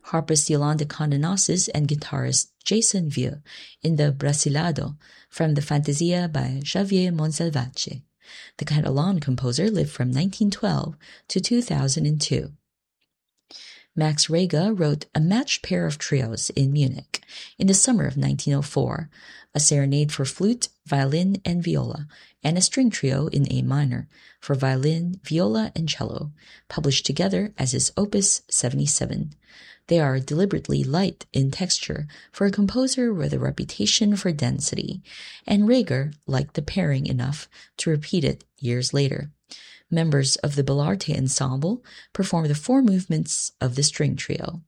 harpist Yolanda Condenasis and guitarist Jason Vieux in the Brasilado from the Fantasia by Xavier Monsalvatje. The Catalan composer lived from 1912 to 2002. Max Reger wrote A Matched Pair of Trios in Munich in the summer of 1904, a serenade for flute, violin, and viola, and a string trio in A minor for violin, viola, and cello, published together as his Opus 77. They are deliberately light in texture for a composer with a reputation for density, and Reger liked the pairing enough to repeat it years later. Members of the Bellarte Ensemble perform the 4 movements of the string trio.